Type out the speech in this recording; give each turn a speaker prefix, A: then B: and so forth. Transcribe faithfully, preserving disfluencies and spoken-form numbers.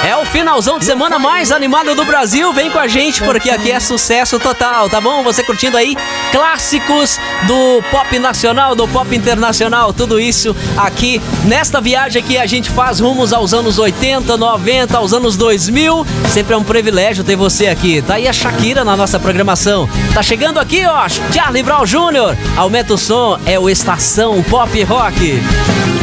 A: É o finalzão de semana mais animado do Brasil. Vem com a gente, porque aqui é sucesso total, tá bom? Você curtindo aí clássicos do pop nacional, do pop internacional, tudo isso aqui nesta viagem que a gente faz rumos aos anos oitenta, noventa, aos anos dois mil. Sempre é um privilégio ter você aqui. Tá aí a Shakira na nossa programação. Tá chegando aqui, ó, Charlie Brown Júnior Aumenta o som, é o Estação Pop Rock.